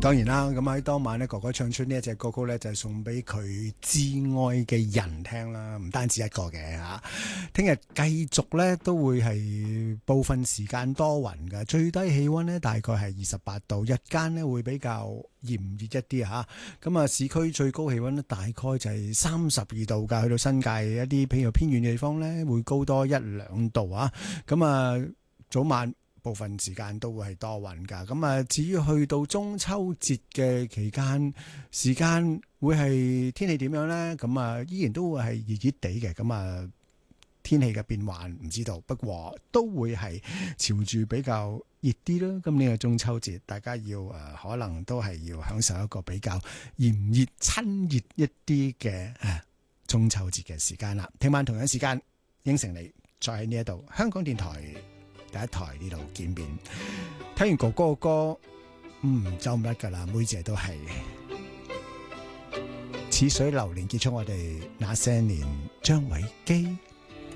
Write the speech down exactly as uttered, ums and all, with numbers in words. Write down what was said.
當然啦，咁喺當晚咧，哥哥唱出呢一隻歌曲咧，就係送俾佢至愛嘅人聽啦，唔單止一個嘅嚇。聽日繼續咧都會係部分時間多雲嘅，最低氣温咧大概係二十八度，日間咧會比較炎熱一啲嚇。咁啊，市區最高氣温咧大概就係三十二度㗎，去到新界一啲譬如偏遠嘅地方咧會高多一兩度啊。咁啊，早晚部分時間都會係多雲㗎，咁啊至於去到中秋節嘅期間，時間會係天氣點樣呢？咁啊依然都會係熱熱地嘅，咁啊天氣嘅變幻唔知道，不過都會係朝住比較熱啲啦。今年嘅中秋節，大家要誒、呃、可能都係要享受一個比較炎熱親熱一啲嘅誒中秋節嘅時間啦。聽晚同樣時間應承你，再喺呢一度香港電台第一台呢度見面，睇完哥哥嘅歌，嗯，走唔甩噶啦，妹姐都係似水流年結束我哋那些年，張偉基。